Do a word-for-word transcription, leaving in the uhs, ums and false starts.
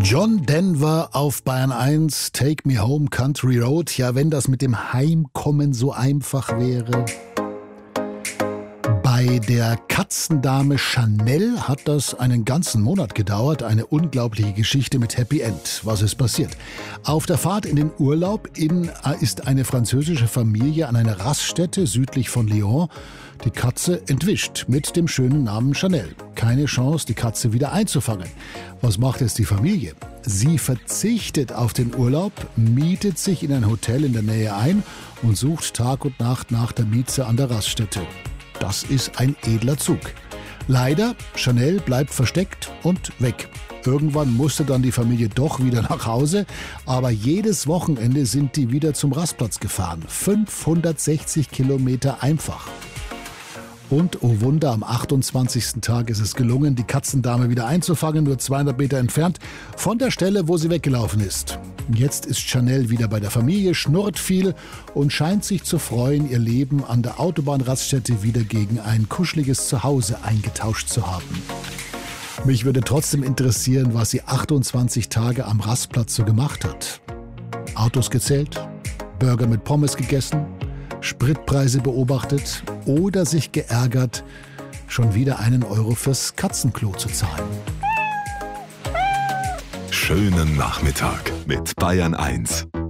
John Denver auf Bayern eins, Take Me Home Country Road. Ja, wenn das mit dem Heimkommen so einfach wäre. Bei der Katzendame Chanel hat das einen ganzen Monat gedauert. Eine unglaubliche Geschichte mit Happy End. Was ist passiert? Auf der Fahrt in den Urlaub in, ist eine französische Familie an einer Raststätte südlich von Lyon die Katze entwischt mit dem schönen Namen Chanel. Keine Chance, die Katze wieder einzufangen. Was macht jetzt die Familie? Sie verzichtet auf den Urlaub, mietet sich in ein Hotel in der Nähe ein und sucht Tag und Nacht nach der Mieze an der Raststätte. Das ist ein edler Zug. Leider, Chanel bleibt versteckt und weg. Irgendwann musste dann die Familie doch wieder nach Hause, aber jedes Wochenende sind die wieder zum Rastplatz gefahren. fünfhundertsechzig Kilometer einfach. Und, oh Wunder, am achtundzwanzigsten Tag ist es gelungen, die Katzendame wieder einzufangen, nur zweihundert Meter entfernt von der Stelle, wo sie weggelaufen ist. Jetzt ist Chanel wieder bei der Familie, schnurrt viel und scheint sich zu freuen, ihr Leben an der Autobahnraststätte wieder gegen ein kuscheliges Zuhause eingetauscht zu haben. Mich würde trotzdem interessieren, was sie achtundzwanzig Tage am Rastplatz so gemacht hat. Autos gezählt, Burger mit Pommes gegessen, Spritpreise beobachtet oder sich geärgert, schon wieder einen Euro fürs Katzenklo zu zahlen. Schönen Nachmittag mit Bayern eins.